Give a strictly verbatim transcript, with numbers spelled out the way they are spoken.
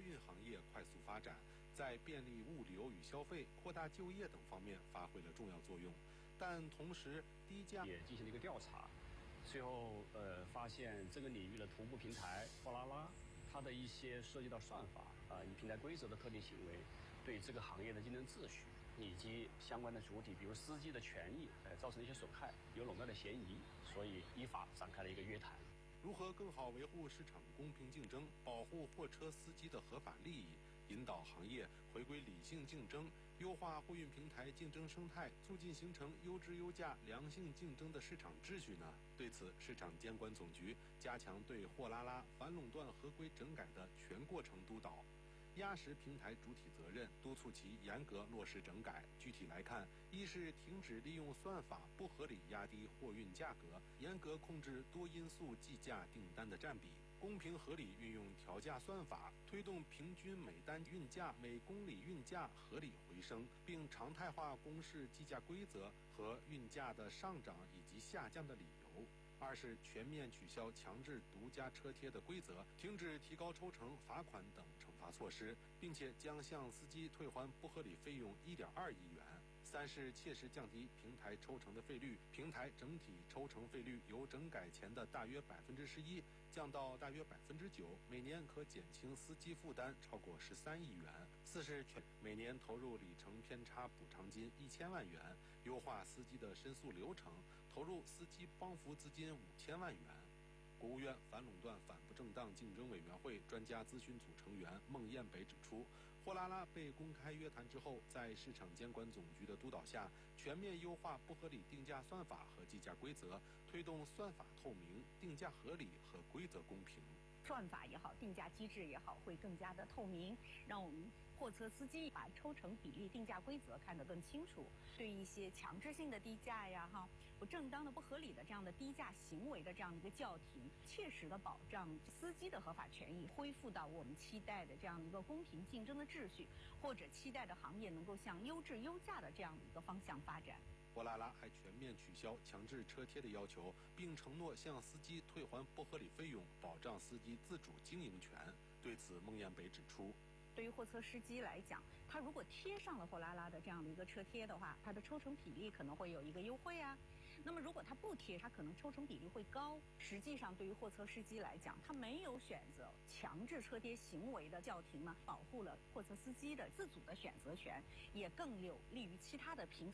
运行业快速发展，在便利物流与消费、扩大就业等方面发挥了重要作用。但同时，低价也进行了一个调查，最后呃发现这个领域的头部平台货拉拉，它的一些涉及到算法啊、呃、以平台规则的特定行为，对这个行业的竞争秩序以及相关的主体，比如司机的权益，呃造成了一些损害，有垄断的嫌疑，所以依法展开了一个约谈。 如何更好维护市场公平竞争，保护货车司机的合法利益，引导行业回归理性竞争，优化货运平台竞争生态，促进形成优质优价良性竞争的市场秩序呢？对此，市场监管总局加强对货拉拉反垄断合规整改的全过程督导，压实平台主体责任，督促其严格落实整改。具体来看，一是停止利用算法不合理压低货运价格，严格控制多因素计价订单的占比，公平合理运用调价算法，推动平均每单运价、每公里运价合理回升，并常态化公示计价规则和运价的上涨以及下降的理由。二是全面取消强制独家车贴的规则，停止提高抽成、罚款等惩罚措施，并且将向司机退还不合理费用一点二亿元。三是切实降低平台抽成的费率，平台整体抽成费率由整改前的大约百分之十一降到大约百分之九，每年可减轻司机负担超过十三亿元。四是全每年投入里程偏差补偿金一千万元，优化司机的申诉流程，投入司机帮扶资金五千万元。国务院反垄断反不正当竞争委员会专家咨询组成员孟燕北指出，货拉拉被公开约谈之后，在市场监管总局的督导下，全面优化不合理定价算法和计价规则，推动算法透明、定价合理和规则公平。 算法也好，定价机制也好，会更加的透明，让我们货车司机把抽成比例、定价规则看得更清楚。对一些强制性的低价呀、哈不正当的、不合理的这样的低价行为的这样的一个叫停，切实的保障司机的合法权益，恢复到我们期待的这样的一个公平竞争的秩序，或者期待的行业能够向优质优价的这样的一个方向发展。 货拉拉还全面取消强制车贴的要求，并承诺向司机退还不合理费用，保障司机自主经营权。对此，孟燕北指出， 对于货车司机来讲，他如果贴上了货拉拉的这样的一个车贴的话，他的抽成比例可能会有一个优惠啊。那么如果他不贴，他可能抽成比例会高。实际上，对于货车司机来讲，他没有选择强制车贴行为的叫停呢，保护了货车司机的自主的选择权，也更有利于其他的平台。